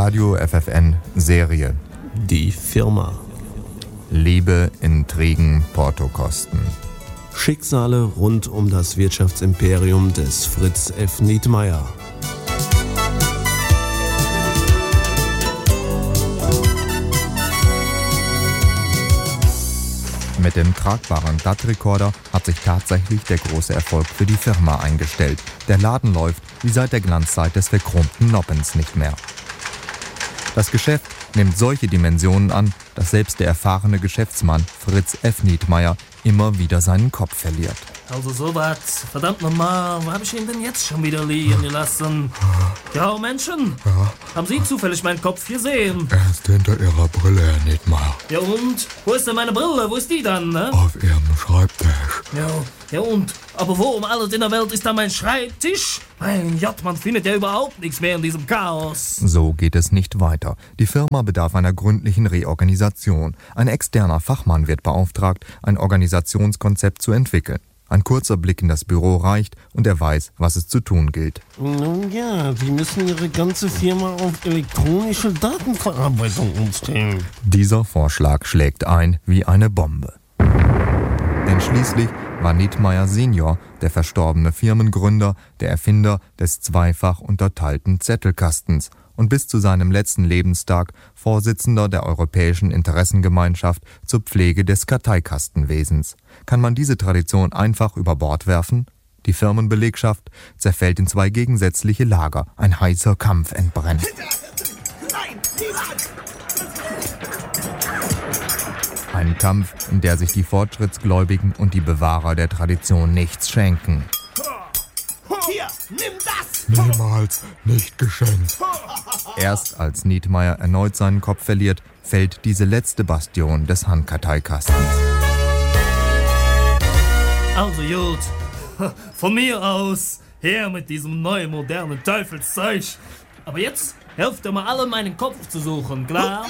Radio FFN Serie. Die Firma. Liebe, Intrigen, Portokosten. Schicksale rund um das Wirtschaftsimperium des Fritz F. Nietmeyer. Mit dem tragbaren DAT-Rekorder hat sich tatsächlich der große Erfolg für die Firma eingestellt. Der Laden läuft wie seit der Glanzzeit des verchromten Noppens nicht mehr. Das Geschäft nimmt solche Dimensionen an, dass selbst der erfahrene Geschäftsmann Fritz F. Nietmeyer immer wieder seinen Kopf verliert. Also sowas, verdammt nochmal, wo habe ich ihn denn jetzt schon wieder liegen gelassen? Ja, Menschen, haben Sie zufällig meinen Kopf gesehen? Er ist hinter Ihrer Brille, Herr Nietmeyer. Ja und? Wo ist denn meine Brille? Wo ist die dann, ne? Auf Ihrem Schreibtisch. Ja und? Aber wo um alles in der Welt ist da mein Schreibtisch? Mein Gott, man findet ja überhaupt nichts mehr in diesem Chaos. So geht es nicht weiter. Die Firma bedarf einer gründlichen Reorganisation. Ein externer Fachmann wird beauftragt, ein Organisationskonzept zu entwickeln. Ein kurzer Blick in das Büro reicht und er weiß, was es zu tun gilt. Nun ja, Sie müssen Ihre ganze Firma auf elektronische Datenverarbeitung umstellen. Dieser Vorschlag schlägt ein wie eine Bombe. Denn schließlich war Nietmeyer Senior, der verstorbene Firmengründer, der Erfinder des zweifach unterteilten Zettelkastens und bis zu seinem letzten Lebenstag Vorsitzender der Europäischen Interessengemeinschaft zur Pflege des Karteikastenwesens. Kann man diese Tradition einfach über Bord werfen? Die Firmenbelegschaft zerfällt in zwei gegensätzliche Lager. Ein heißer Kampf entbrennt. Nein, niemand! Ein Kampf, in der sich die Fortschrittsgläubigen und die Bewahrer der Tradition nichts schenken. Hier, nimm das! Niemals nicht geschenkt. Erst als Nietmeyer erneut seinen Kopf verliert, fällt diese letzte Bastion des Handkarteikastens. Also gut, von mir aus, her mit diesem neuen modernen Teufelszeug. Aber jetzt helft ihr mal alle, meinen Kopf zu suchen, klar?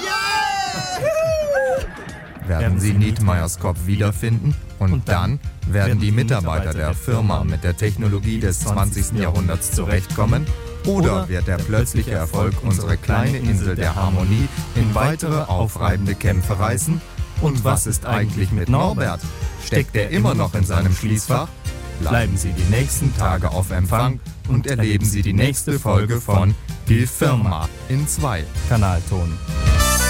Werden sie Nietmeyers Kopf wiederfinden? Und dann werden die Mitarbeiter der Firma mit der Technologie des 20. Jahrhunderts zurechtkommen? Oder wird der plötzliche Erfolg unsere kleine Insel der Harmonie in weitere aufreibende Kämpfe reißen? Und was ist eigentlich mit Norbert? Steckt er immer noch in seinem Schließfach? Bleiben Sie die nächsten Tage auf Empfang und erleben Sie die nächste Folge von Die Firma in 2 Kanalton.